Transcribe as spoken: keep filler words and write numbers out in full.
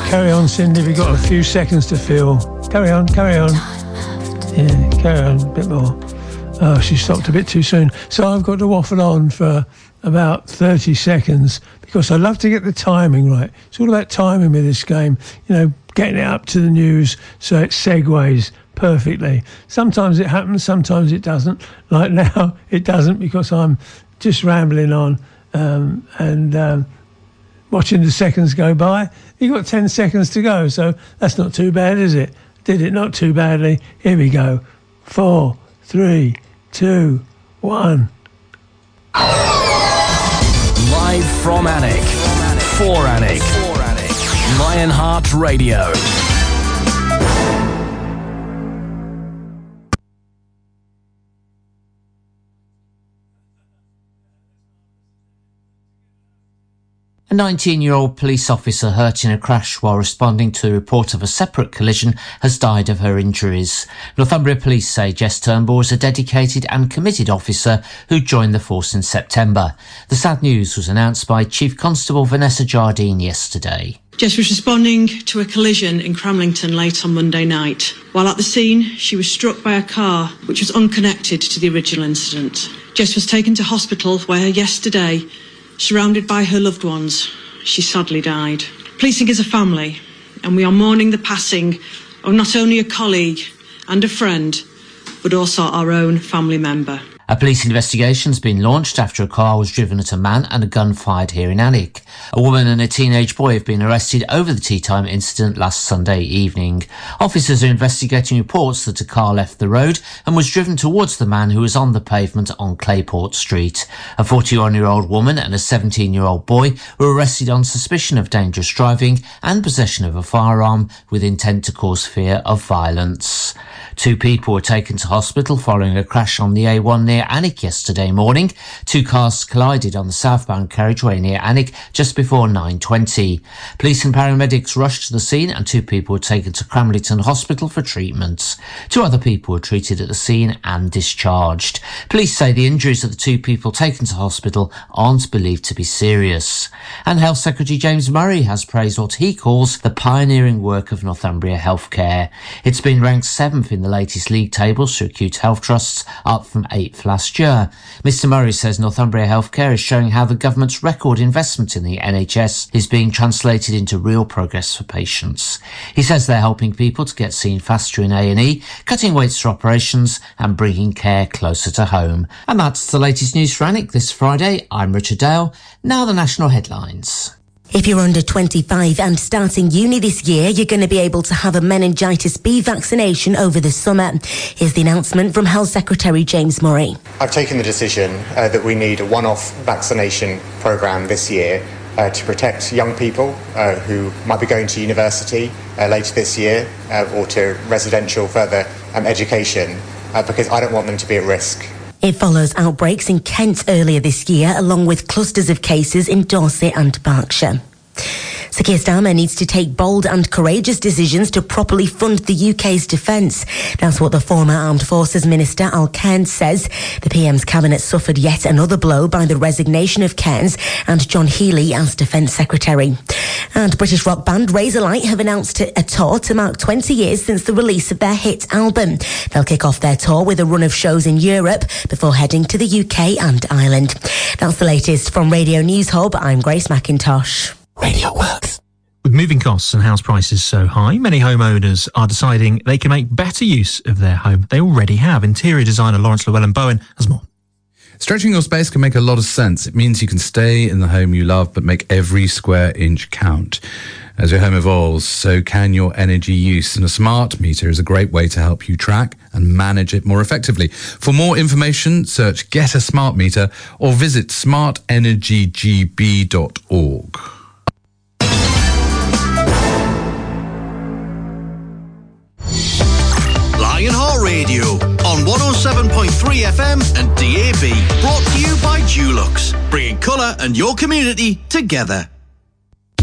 Carry on, Cindy, we've got a few seconds to fill. Carry on, carry on. Yeah, carry on, a bit more. Oh, she stopped a bit too soon. So I've got to waffle on for about thirty seconds because I love to get the timing right. It's all about timing with this game, you know, getting it up to the news so it segues perfectly. Sometimes it happens, sometimes it doesn't. Like now, it doesn't because I'm just rambling on um, and um, watching the seconds go by. You've got ten seconds to go, so that's not too bad, is it? Did it not too badly. Here we go. Four, three, two, one. Live from Alnwick, for Alnwick, Lionheart Radio. A nineteen-year-old police officer hurt in a crash while responding to a report of a separate collision has died of her injuries. Northumbria Police say Jess Turnbull is a dedicated and committed officer who joined the force in September. The sad news was announced by Chief Constable Vanessa Jardine yesterday. Jess was responding to a collision in Cramlington late on Monday night. While at the scene, she was struck by a car which was unconnected to the original incident. Jess was taken to hospital where yesterday, surrounded by her loved ones, she sadly died. Policing is a family, and we are mourning the passing of not only a colleague and a friend, but also our own family member. A police investigation has been launched after a car was driven at a man and a gun fired here in Alnwick. A woman and a teenage boy have been arrested over the tea time incident last Sunday evening. Officers are investigating reports that a car left the road and was driven towards the man who was on the pavement on Clayport Street. A forty-one-year-old woman and a seventeen-year-old boy were arrested on suspicion of dangerous driving and possession of a firearm with intent to cause fear of violence. Two people were taken to hospital following a crash on the A one near Alnwick yesterday morning. Two cars collided on the southbound carriageway near Alnwick just before nine twenty. Police and paramedics rushed to the scene and two people were taken to Cramlington Hospital for treatment. Two other people were treated at the scene and discharged. Police say the injuries of the two people taken to hospital aren't believed to be serious. And Health Secretary James Murray has praised what he calls the pioneering work of Northumbria Healthcare. It's been ranked seventh in the latest league tables for acute health trusts, up from eighth last year. Mister Murray says Northumbria Healthcare is showing how the government's record investment in the N H S is being translated into real progress for patients. He says they're helping people to get seen faster in A and E, cutting waits for operations and bringing care closer to home. And that's the latest news for Alnwick this Friday. I'm Richard Dale. Now the national headlines. If you're under twenty-five and starting uni this year, you're going to be able to have a meningitis B vaccination over the summer. Here's the announcement from Health Secretary James Murray. I've taken the decision uh, that we need a one-off vaccination programme this year uh, to protect young people uh, who might be going to university uh, later this year uh, or to residential further um, education uh, because I don't want them to be at risk. It follows outbreaks in Kent earlier this year, along with clusters of cases in Dorset and Berkshire. Sir Keir Starmer needs to take bold and courageous decisions to properly fund the U K's defence. That's what the former Armed Forces Minister Al Cairns says. The P M's cabinet suffered yet another blow by the resignation of Cairns and John Healey as Defence Secretary. And British rock band Razorlight have announced a tour to mark twenty years since the release of their hit album. They'll kick off their tour with a run of shows in Europe before heading to the U K and Ireland. That's the latest from Radio News Hub. I'm Grace McIntosh. Radio works. With moving costs and house prices so high, many homeowners are deciding they can make better use of their home they already have. Interior designer Lawrence Llewellyn-Bowen has more. Stretching your space can make a lot of sense. It means you can stay in the home you love, but make every square inch count. As your home evolves, so can your energy use. And a smart meter is a great way to help you track and manage it more effectively. For more information, search Get a Smart Meter or visit smart energy g b dot org. Lionheart Radio on one oh seven point three F M and D A B. Brought to you by Dulux, bringing colour and your community together.